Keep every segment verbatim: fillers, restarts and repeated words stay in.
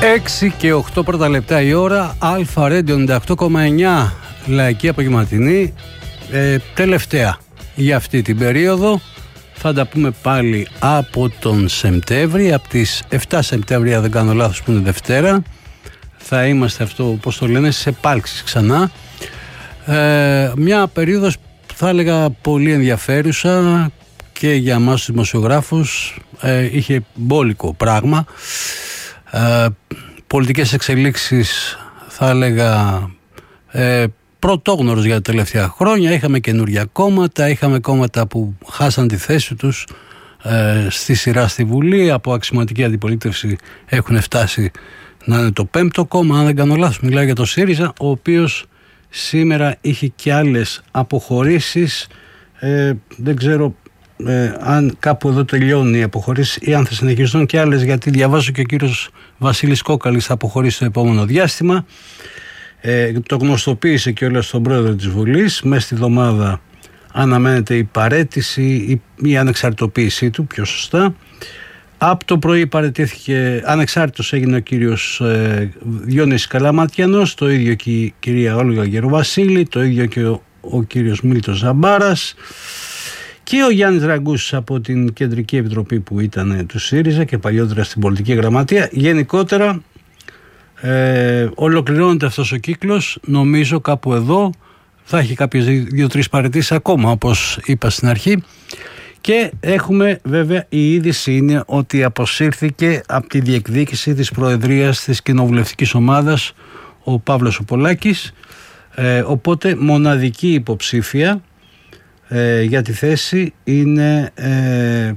έξι και οκτώ πρώτα λεπτά η ώρα. Αλφα Ρέντιο ενενήντα οκτώ κόμμα εννιά, λαϊκή απογευματινή, ε, τελευταία για αυτή την περίοδο. Θα τα πούμε πάλι από τον Σεπτέμβρη, από τις εφτά Σεπτέμβρη, αν δεν κάνω λάθος, που είναι Δευτέρα. Θα είμαστε, αυτό όπως το λένε, σε επάλξεις ξανά. Ε, μια περίοδος, θα έλεγα, πολύ ενδιαφέρουσα και για εμάς τους δημοσιογράφους. Ε, είχε μπόλικο πράγμα. Ε, πολιτικές εξελίξεις, θα έλεγα, ε, πρωτόγνωρος για τα τελευταία χρόνια. Είχαμε καινούργια κόμματα, είχαμε κόμματα που χάσαν τη θέση τους ε, στη σειρά στη Βουλή. Από αξιωματική αντιπολίτευση έχουν φτάσει να είναι το πέμπτο κόμμα, αν δεν κάνω λάθος. Μιλάω για το ΣΥΡΙΖΑ, ο οποίος σήμερα είχε και άλλες αποχωρήσεις. Ε, δεν ξέρω ε, αν κάπου εδώ τελειώνει η αποχωρήση ή αν θα συνεχιστούν και άλλες, γιατί διαβάζω και ο κύριος Βασίλης Κόκαλης θα αποχωρήσει το επόμενο διάστημα. Ε, το γνωστοποίησε και όλα στον πρόεδρο της Βουλής. Μέσα στη εβδομάδα αναμένεται η παραίτηση ή η ανεξαρτητοποίησή του, πιο σωστά. Από το πρωί παραιτήθηκε, ανεξάρτητος έγινε ο κύριος ε, Διονύσης Καλαματιανός, το ίδιο και η κυρία Όλγα Γεροβασίλη, το ίδιο και ο, ο κύριος Μίλτος Ζαμπάρας και ο Γιάννης Ραγκούς από την Κεντρική Επιτροπή που ήταν του ΣΥΡΙΖΑ και παλιότερα στην Πολιτική Γραμματεία. Γενικότερα ε, ολοκληρώνεται αυτός ο κύκλος. Νομίζω κάπου εδώ θα έχει κάποιες δύο-τρεις παραιτήσεις ακόμα, όπως είπα στην αρχή. Και έχουμε, βέβαια, η είδηση είναι ότι αποσύρθηκε από τη διεκδίκηση της προεδρίας της κοινοβουλευτικής ομάδας ο Παύλος ο Πολάκης, ε, οπότε μοναδική υποψήφια ε, για τη θέση είναι ε,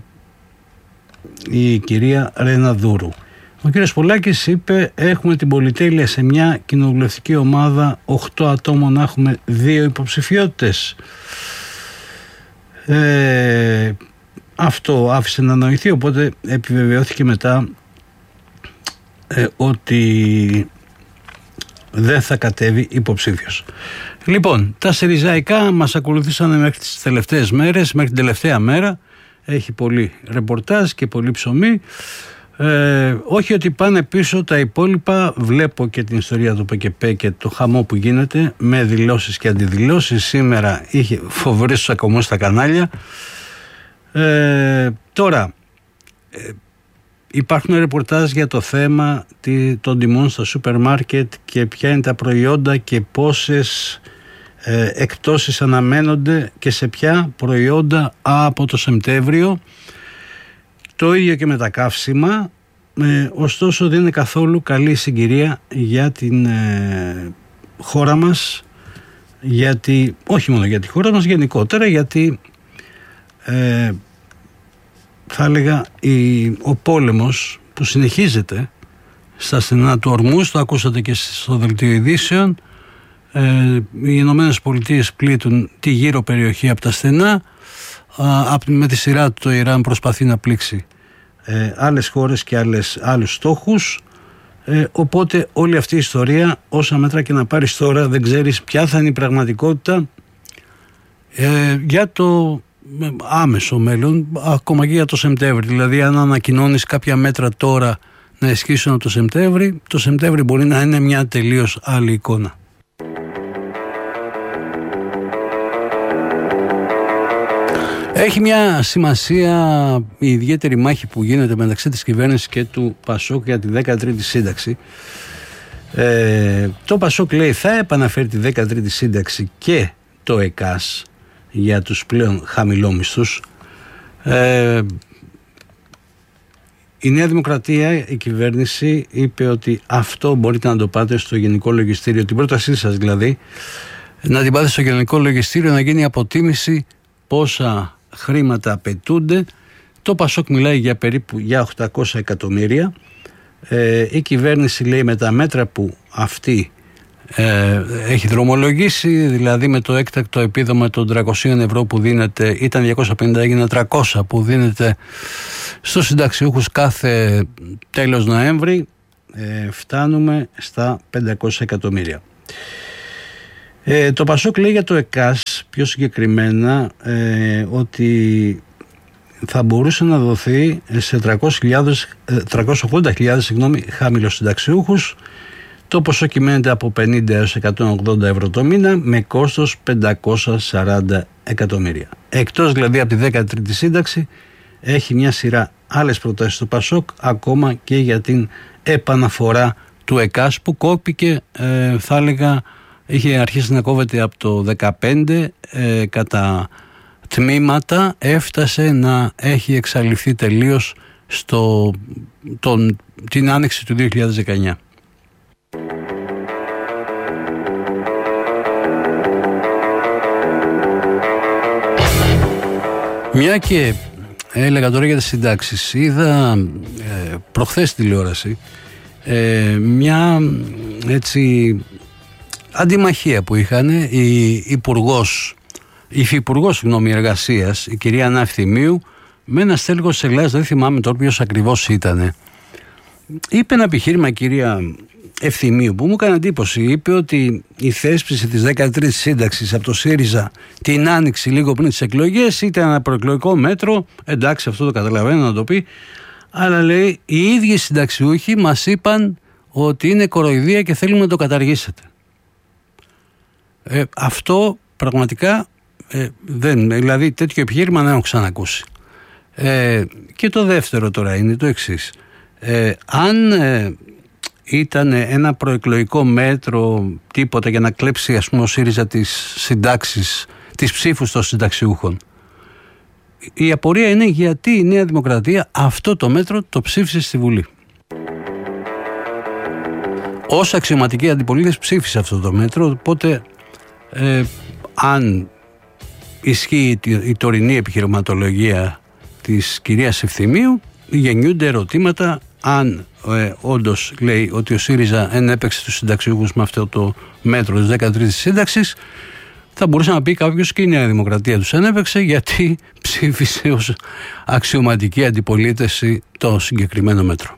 η κυρία Ρένα Δούρου. Ο κύριος Πολάκης είπε: έχουμε την πολυτέλεια σε μια κοινοβουλευτική ομάδα οκτώ ατόμων να έχουμε δύο υποψηφιότητες. Ε, αυτό άφησε να νοηθεί, οπότε επιβεβαιώθηκε μετά ε, ότι δεν θα κατέβει υποψήφιος. Λοιπόν, τα σιριζαϊκά μας ακολουθήσαν μέχρι τις τελευταίες μέρες, μέχρι την τελευταία μέρα. Έχει πολύ ρεπορτάζ και πολύ ψωμί. Ε, όχι ότι πάνε πίσω τα υπόλοιπα. Βλέπω και την ιστορία του ΠΚΠ και το χαμό που γίνεται με δηλώσεις και αντιδηλώσεις. Σήμερα είχε φοβερούς τσακωμούς στα κανάλια. Ε, τώρα ε, υπάρχουν ρεπορτάζ για το θέμα των τιμών στα σούπερ μάρκετ και ποια είναι τα προϊόντα και πόσες ε, εκπτώσεις αναμένονται και σε ποια προϊόντα από το Σεπτέμβριο. Το ίδιο και με τα καύσιμα, ε, ωστόσο δεν είναι καθόλου καλή συγκυρία για την ε, χώρα μας, γιατί, όχι μόνο για τη χώρα μας, γενικότερα, γιατί ε, θα έλεγα η, ο πόλεμος που συνεχίζεται στα στενά του Ορμούς, το ακούσατε και στο δελτίο ειδήσεων, ε, οι Ηνωμένες Πολιτείες πλήττουν τη γύρω περιοχή από τα στενά. Α, με τη σειρά του το Ιράν προσπαθεί να πλήξει ε, άλλες χώρες και άλλες, άλλους στόχους, ε, οπότε όλη αυτή η ιστορία, όσα μέτρα και να πάρεις τώρα, δεν ξέρεις ποια θα είναι η πραγματικότητα ε, για το άμεσο μέλλον, ακόμα και για το Σεπτέμβρη. Δηλαδή, αν ανακοινώνεις κάποια μέτρα τώρα να ισχύσουν από το Σεπτέμβρη, το Σεπτέμβρη μπορεί να είναι μια τελείως άλλη εικόνα. Έχει μια σημασία η ιδιαίτερη μάχη που γίνεται μεταξύ της κυβέρνησης και του ΠΑΣΟΚ για τη δέκατη τρίτη σύνταξη. Ε, το ΠΑΣΟΚ λέει θα επαναφέρει τη δέκατη τρίτη σύνταξη και το ΕΚΑΣ για τους πλέον χαμηλόμισθους. Ε, η Νέα Δημοκρατία, η κυβέρνηση, είπε ότι αυτό μπορείτε να το πάτε στο Γενικό Λογιστήριο, την πρότασή σας δηλαδή, να την πάτε στο Γενικό Λογιστήριο να γίνει αποτίμηση πόσα χρήματα απαιτούνται. Το ΠΑΣΟΚ μιλάει για περίπου για οκτακόσια εκατομμύρια. Ε, η κυβέρνηση λέει με τα μέτρα που αυτή ε, έχει δρομολογήσει, δηλαδή με το έκτακτο επίδομα των τριακόσια ευρώ που δίνεται, ήταν διακόσια πενήντα, έγινε τριακόσια, που δίνεται στους συνταξιούχους κάθε τέλος Νοέμβρη, ε, φτάνουμε στα πεντακόσια εκατομμύρια. Ε, το ΠΑΣΟΚ λέει για το ΕΚΑΣ πιο συγκεκριμένα ε, ότι θα μπορούσε να δοθεί σε τριακόσιες ογδόντα χιλιάδες συγγνώμη, χαμηλοσυνταξιούχους. Το ποσό κυμαίνεται από πενήντα έως εκατόν ογδόντα ευρώ το μήνα με κόστος πεντακόσια σαράντα εκατομμύρια. Εκτός δηλαδή από τη δέκατη τρίτη σύνταξη, έχει μια σειρά άλλες προτάσεις του ΠΑΣΟΚ, ακόμα και για την επαναφορά του ΕΚΑΣ που κόπηκε, ε, θα έλεγα, είχε αρχίσει να κόβεται από το δεκαπέντε ε, κατά τμήματα, έφτασε να έχει εξαλειφθεί τελείως στο, τον, την άνοιξη του δύο χιλιάδες δεκαεννιά. Μια και έλεγα τώρα για τις συντάξεις, είδα ε, προχθές τηλεόραση ε, μια έτσι αντιμαχία που είχαν η υπουργός, η υφυπουργός συγγνώμη εργασίας, η κυρία Ανά Ευθυμίου, με ένα στέλεχος της Ελλάδας, δεν θυμάμαι τώρα ποιος ακριβώς ήταν. Είπε ένα επιχείρημα η κυρία Ευθυμίου που μου έκανε εντύπωση. Είπε ότι η θέσπιση της δέκατη τρίτης σύνταξης από το ΣΥΡΙΖΑ την άνοιξη λίγο πριν τις εκλογές ήταν ένα προεκλογικό μέτρο. Εντάξει, αυτό το καταλαβαίνω να το πει. Αλλά λέει, οι ίδιοι συνταξιούχοι μας είπαν ότι είναι κοροϊδία και θέλουμε να το καταργήσετε. Ε, αυτό πραγματικά ε, δεν, δηλαδή τέτοιο επιχείρημα δεν έχω ξανακούσει. Ε, και το δεύτερο τώρα είναι το εξής. Ε, αν ε, ήταν ένα προεκλογικό μέτρο τίποτα για να κλέψει ας πούμε ο ΣΥΡΙΖΑ τις συντάξεις, τις ψήφους των συνταξιούχων, η απορία είναι γιατί η Νέα Δημοκρατία αυτό το μέτρο το ψήφισε στη Βουλή. Ως αξιωματική αντιπολίτευση ψήφισε αυτό το μέτρο, οπότε ε, αν ισχύει η, η τωρινή επιχειρηματολογία της κυρίας Ευθυμίου, γεννιούνται ερωτήματα αν ε, όντως λέει ότι ο ΣΥΡΙΖΑ ενέπαιξε τους συνταξιούχους με αυτό το μέτρο της δέκατη τρίτης σύνταξης. Θα μπορούσε να πει κάποιος και η Νέα Δημοκρατία τους ενέπαιξε γιατί ψήφισε ως αξιωματική αντιπολίτευση το συγκεκριμένο μέτρο.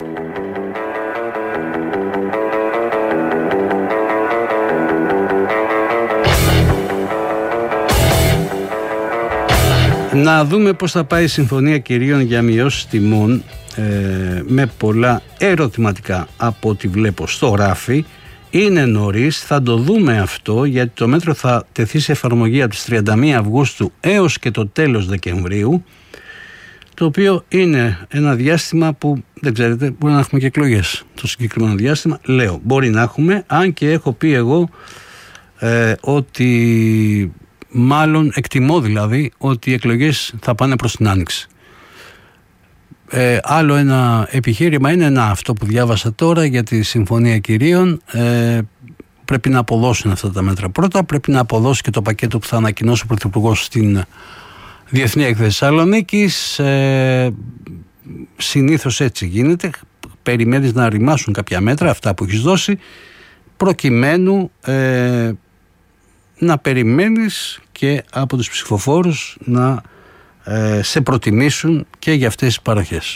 Να δούμε πώς θα πάει η Συμφωνία Κυρίων για μειώσεις τιμών, ε, με πολλά ερωτηματικά από ό,τι βλέπω στο γράφει. Είναι νωρίς, θα το δούμε αυτό, γιατί το μέτρο θα τεθεί σε εφαρμογή από τις τριάντα μία Αυγούστου έως και το τέλος Δεκεμβρίου, το οποίο είναι ένα διάστημα που δεν ξέρετε, μπορεί να έχουμε και εκλογές το συγκεκριμένο διάστημα. Λέω, μπορεί να έχουμε, αν και έχω πει εγώ ε, ότι μάλλον εκτιμώ δηλαδή ότι οι εκλογές θα πάνε προς την άνοιξη. Ε, άλλο ένα επιχείρημα είναι ένα αυτό που διάβασα τώρα για τη Συμφωνία Κυρίων. Ε, πρέπει να αποδώσουν αυτά τα μέτρα. Πρώτα πρέπει να αποδώσει και το πακέτο που θα ανακοινώσει ο Πρωθυπουργός στην Διεθνή Έκθεση Θεσσαλονίκης. Ε, συνήθως έτσι γίνεται. Περιμένεις να ρημάσουν κάποια μέτρα, αυτά που έχεις δώσει, προκειμένου ε, να περιμένεις και από τους ψηφοφόρους να ε, σε προτιμήσουν και για αυτές τις παροχές.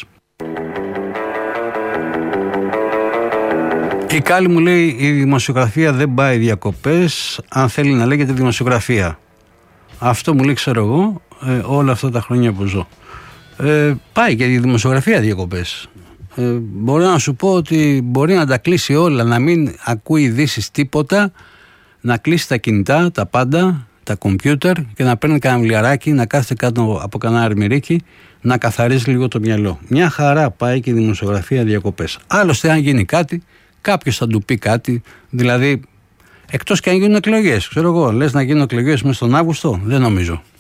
Η Κάλλη μου λέει η δημοσιογραφία δεν πάει διακοπές αν θέλει να λέγεται δημοσιογραφία. Αυτό μου λέει ξέρω εγώ ε, όλα αυτά τα χρόνια που ζω. Ε, πάει και η δημοσιογραφία διακοπές. Ε, μπορώ να σου πω ότι μπορεί να τα κλείσει όλα, να μην ακούει ειδήσεις τίποτα, να κλείσει τα κινητά, τα πάντα, τα κομπιούτερ και να παίρνει κανένα βιβλιαράκι, να κάθεται κάτω από κανένα αρμυρίκι, να καθαρίζει λίγο το μυαλό. Μια χαρά πάει και η δημοσιογραφία διακοπές. Άλλωστε, αν γίνει κάτι, κάποιος θα του πει κάτι, δηλαδή εκτός και αν γίνουν εκλογές. Ξέρω εγώ, λες να γίνουν εκλογές μέσα στον Αύγουστο, δεν νομίζω.